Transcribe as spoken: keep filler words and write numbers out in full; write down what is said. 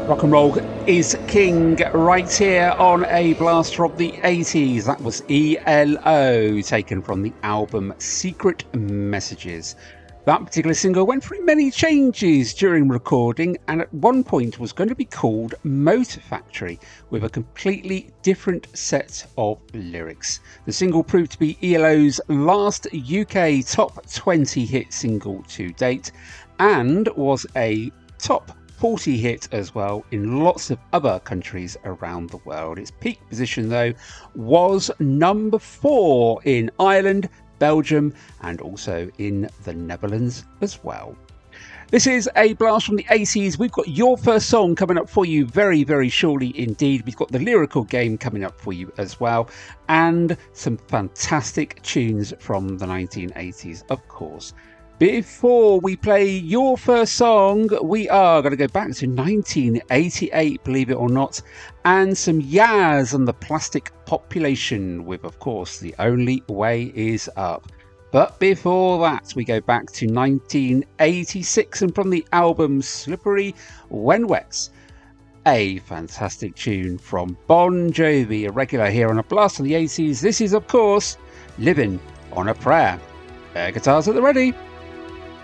Rock and roll is king right here on a blast from the eighties. That was E L O, taken from the album Secret Messages. That particular single went through many changes during recording and at one point was going to be called Motor Factory with a completely different set of lyrics. The single proved to be E L O's last U K top twenty hit single to date and was a top forty hit as well in lots of other countries around the world. Its peak position though was number four in Ireland, Belgium and also in the Netherlands as well. This is a blast from the eighties. We've got your first song coming up for you very, very shortly indeed. We've got the lyrical game coming up for you as well and some fantastic tunes from the nineteen eighties, of course. Before we play your first song, we are going to go back to nineteen eighty-eight, believe it or not, and some Yaz on the Plastic Population with, of course, The Only Way Is Up. But before that, we go back to nineteen eighty-six and from the album Slippery When Wet, a fantastic tune from Bon Jovi, a regular here on A Blast of the eighties. This is, of course, Living on a Prayer. Air guitars at the ready.